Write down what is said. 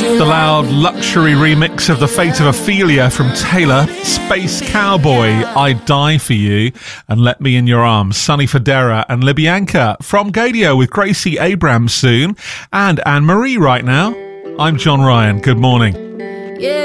The loud luxury remix of The Fate of Ophelia from Taylor, Space Cowboy, I'd Die For You, and Let Me In Your Arms, Sonny Fodera and Libyanka from Gadio with Gracie Abrams soon, and Anne-Marie right now. I'm John Ryan. Good morning. Yeah.